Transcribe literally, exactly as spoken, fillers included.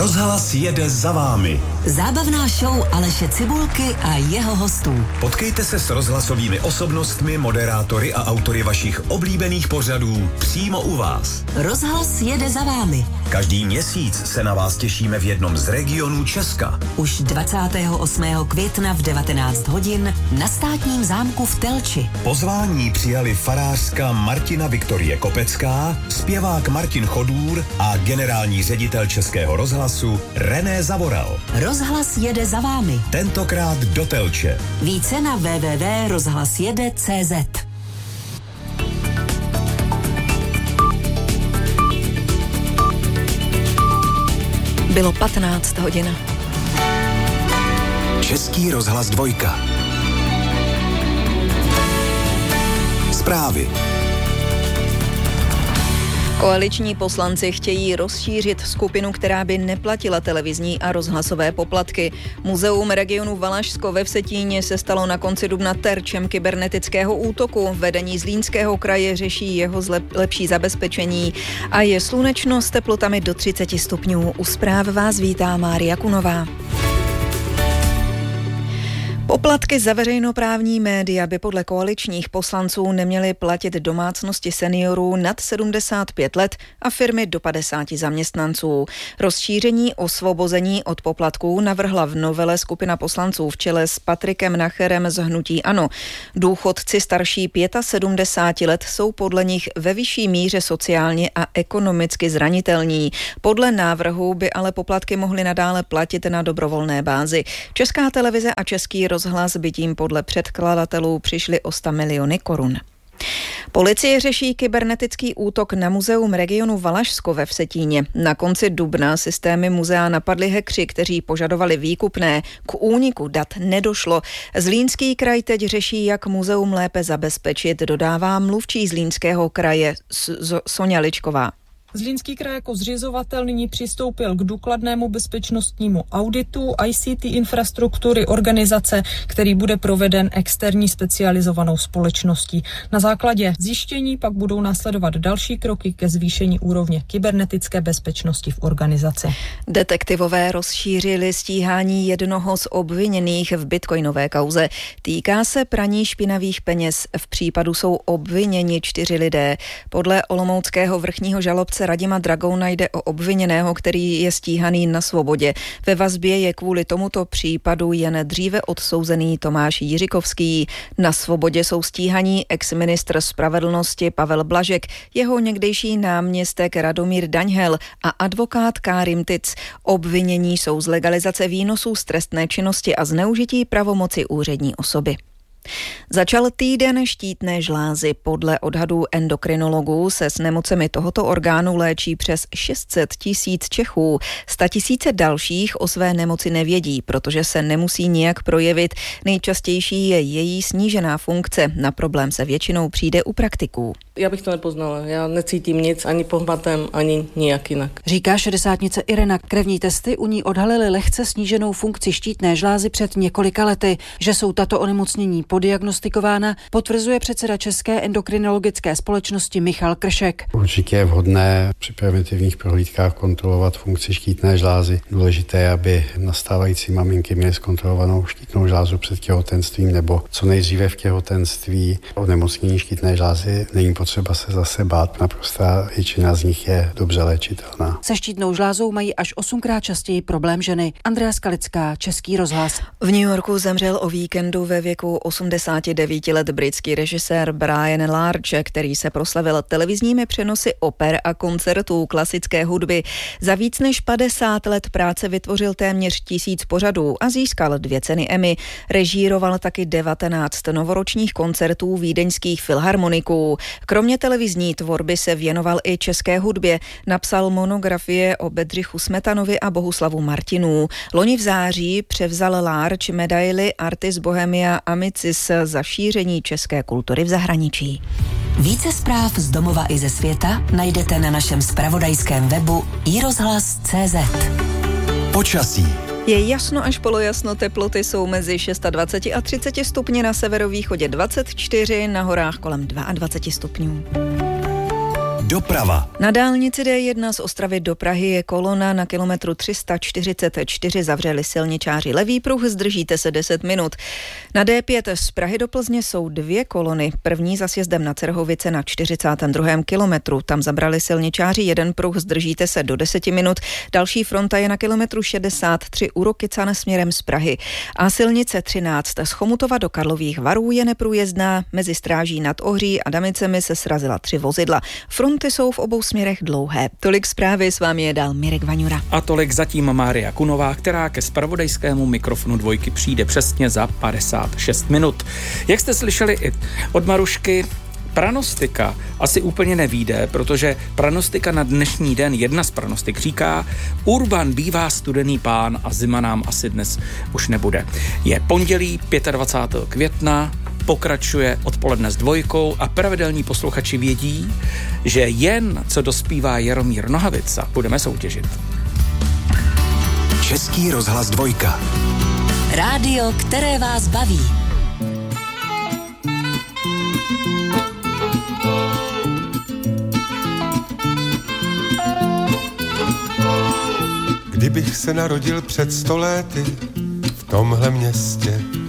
Rozhlas jede za vámi. Zábavná show Aleše Cibulky a jeho hostů. Potkejte se s rozhlasovými osobnostmi, moderátory a autory vašich oblíbených pořadů přímo u vás. Rozhlas jede za vámi. Každý měsíc se na vás těšíme v jednom z regionů Česka. Už dvacátého osmého května v devatenáct hodin na Státním zámku v Telči. Pozvání přijali farářka Martina Viktorie Kopecká, zpěvák Martin Chodůr a generální ředitel Českého rozhlasu René Zavoral. Rozhlas jede za vámi. Tentokrát do Telče. Více na w w w tečka rozhlas jede tečka cé zet. Bylo patnáct hodin. Český rozhlas dvojka. Zprávy. Koaliční poslanci chtějí rozšířit skupinu, která by neplatila televizní a rozhlasové poplatky. Muzeum regionu Valašsko ve Vsetíně se stalo na konci dubna terčem kybernetického útoku. Vedení Zlínského kraje řeší jeho zlep, lepší zabezpečení a je slunečno s teplotami do třicet stupňů. U zpráv vás vítá Mária Kunová. Poplatky za veřejnoprávní média by podle koaličních poslanců neměly platit domácnosti seniorů nad sedmdesát pět let a firmy do padesáti zaměstnanců. Rozšíření osvobození od poplatků navrhla v novele skupina poslanců v čele s Patrikem Nacherem z hnutí ANO. Důchodci starší sedmdesáti pěti let jsou podle nich ve vyšší míře sociálně a ekonomicky zranitelní. Podle návrhu by ale poplatky mohly nadále platit na dobrovolné bázi. Česká televize a Český rozhlas by tím podle předkladatelů přišli o sto miliony korun. Policie řeší kybernetický útok na muzeum regionu Valašsko ve Vsetíně. Na konci dubna systémy muzea napadli hackři, kteří požadovali výkupné. K úniku dat nedošlo. Zlínský kraj teď řeší, jak muzeum lépe zabezpečit, dodává mluvčí Zlínského kraje Soňa Ličková. Zlínský kraj jako zřizovatel nyní přistoupil k důkladnému bezpečnostnímu auditu í cé té infrastruktury organizace, který bude proveden externí specializovanou společností. Na základě zjištění pak budou následovat další kroky ke zvýšení úrovně kybernetické bezpečnosti v organizaci. Detektivové rozšířili stíhání jednoho z obviněných v bitcoinové kauze. Týká se praní špinavých peněz. V případu jsou obviněni čtyři lidé. Podle olomouckého vrchního žalobce Radima Dragouna jde o obviněného, který je stíhaný na svobodě. Ve vazbě je kvůli tomuto případu jen dříve odsouzený Tomáš Jiřikovský. Na svobodě jsou stíhaní ex-ministr spravedlnosti Pavel Blažek, jeho někdejší náměstek Radomír Daňhel a advokát Kárim Tic. Obvinění jsou z legalizace výnosů z trestné činnosti a zneužití pravomoci úřední osoby. Začal týden štítné žlázy. Podle odhadů endokrinologů se s nemocemi tohoto orgánu léčí přes šest set tisíc Čechů. Statisíce dalších o své nemoci nevědí, protože se nemusí nijak projevit. Nejčastější je její snížená funkce. Na problém se většinou přijde u praktiků. Já bych to nepoznala. Já necítím nic ani pohmatem, ani nijak jinak. Říká šedesátnice Irena. Krevní testy u ní odhalily lehce sníženou funkci štítné žlázy před několika lety. Že jsou tato onemocnění podiagnostikována, potvrzuje předseda České endokrinologické společnosti Michal Kršek. Určitě je vhodné při preventivních prohlídkách kontrolovat funkci štítné žlázy. Důležité je, aby nastávající maminky měly zkontrolovanou štítnou žlázu před těhotenstvím nebo co nejdříve v těhotenství. Onemocnění štítné žlázy není potřeba se zase bát, naprostá většina z nich je dobře léčitelná. Se štítnou žlázou mají až osmkrát častěji problém ženy. Andrea Skalická, Český rozhlas. V New Yorku zemřel o víkendu ve věku osmdesáti devíti let britský režisér Brian Large, který se proslavil televizními přenosy oper a koncertů klasické hudby. Za víc než padesát let práce vytvořil téměř tisíc pořadů a získal dvě ceny Emmy. Režíroval taky devatenáct novoročních koncertů vídeňských filharmoniků. Kromě televizní tvorby se věnoval i české hudbě. Napsal monografie o Bedřichu Smetanovi a Bohuslavu Martinů. Loni v září převzal Large medaili Artis Bohemia Amicis za šíření české kultury v zahraničí. Více zpráv z domova i ze světa najdete na našem zpravodajském webu i rozhlas tečka cé zet. Počasí. Je jasno až polojasno, teploty jsou mezi dvaceti šesti a třiceti stupni, na severovýchodě dvacet čtyři, na horách kolem dvacet dva stupňů. Doprava. Na dálnici D jedna z Ostravy do Prahy je kolona na kilometru tři sta čtyřicet čtyři, zavřeli silničáři levý pruh, zdržíte se deset minut. Na D pět z Prahy do Plzně jsou dvě kolony. První za sjezdem na Cerhovice na čtyřicátém druhém kilometru. Tam zabrali silničáři jeden pruh, zdržíte se do deseti minut. Další fronta je na kilometru šedesát tři u Rokycan směrem z Prahy. A silnice třináct z Chomutova do Karlových Varů je neprůjezdná. Mezi Stráží nad Ohří a Damicemi se srazila tři vozidla. Fronty jsou v obou směrech dlouhé. Tolik zprávy, s vámi je dál Mirek Vaňura. A tolik zatím Mária Kunová, která ke zpravodajskému mikrofonu Dvojky přijde přesně za padesát šest minut. Jak jste slyšeli i od Marušky, pranostika asi úplně nevíde, protože pranostika na dnešní den, jedna z pranostik říká, Urban bývá studený pán a zima nám asi dnes už nebude. Je pondělí dvacátého pátého května, pokračuje odpoledne s Dvojkou a pravidelní posluchači vědí, že jen co dospívá Jaromír Nohavica, budeme soutěžit. Český rozhlas Dvojka. Rádio, které vás baví. Kdybych se narodil před sto lety v tomhle městě,